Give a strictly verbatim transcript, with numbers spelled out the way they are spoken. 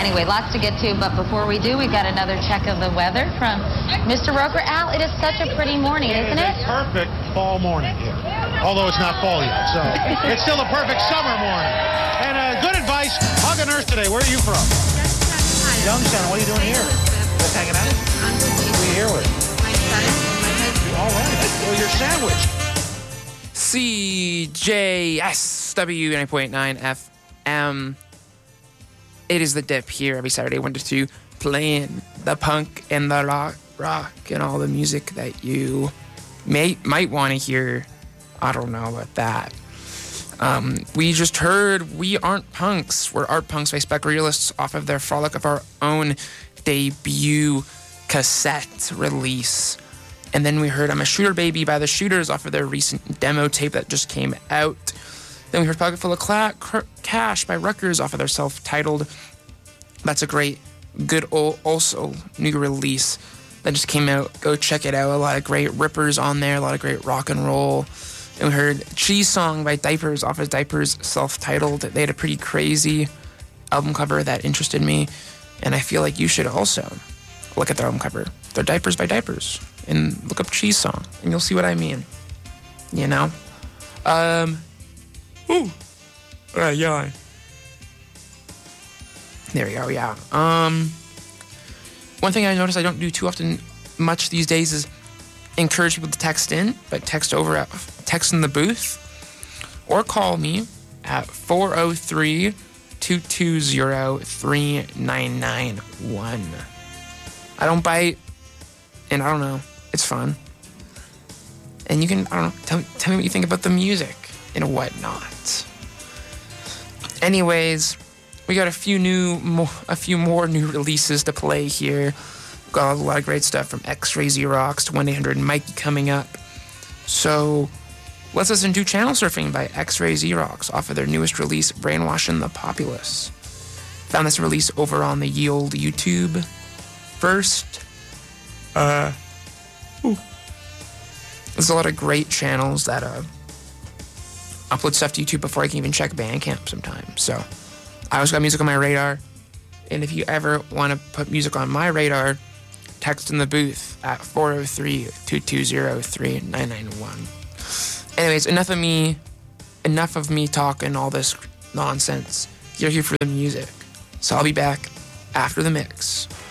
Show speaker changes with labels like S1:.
S1: Anyway, lots to get to, but before we do, we've got another check of the weather from Mister Roker. Al, it is such a pretty morning, isn't it?
S2: It's a perfect fall morning here, although it's not fall yet, so it's still a perfect summer morning. And uh, good advice, hug a nurse today. Where are you from? Youngstown. What are you doing here? Just hanging out? Who are you here with?
S3: My son and my husband.
S2: All right. Well, your sandwich.
S4: C J S W nine point nine F M. It is the Dip here every Saturday, one to two, playing the punk and the rock, rock and all the music that you may might want to hear. I don't know about that. Um, we just heard We Aren't Punks. We're Art Punks by Spec Realists off of their Frolic of Our Own debut cassette release. And then we heard I'm a Shooter Baby by the Shooters off of their recent demo tape that just came out. Then we heard Pocket Full of Cla- Cr- Cash by Rutgers off of their self-titled. That's a great, good old, also new release that just came out. Go check it out. A lot of great rippers on there, a lot of great rock and roll. And we heard Cheese Song by Diapers off of Diapers self-titled. They had a pretty crazy album cover that interested me, and I feel like you should also look at their album cover. They're Diapers by Diapers, and look up Cheese Song, and you'll see what I mean. You know? Um... Ooh. Uh, yeah. There we go, yeah. Um, one thing I noticed I don't do too often much these days is encourage people to text in, but text over at text in the booth or call me at four oh three, two two zero, three nine nine one. I don't bite, and I don't know. It's fun. And you can, I don't know, tell, tell me what you think about the music and whatnot. Anyways, we got a few new, more, a few more new releases to play here. Got a lot of great stuff from X-Ray Xerox to one eight hundred Mikey coming up. So let's listen to Channel Surfing by X-Ray Xerox off of their newest release, Brainwashing the Populace. Found this release over on the ye old YouTube. First, uh, ooh. There's a lot of great channels that uh, upload stuff to YouTube before I can even check Bandcamp sometimes. So I always got music on my radar. And if you ever want to put music on my radar, text in the booth at four oh three, two two zero, three nine nine one. Anyways, enough of me, enough of me talking all this nonsense. You're here for the music. So I'll be back after the mix.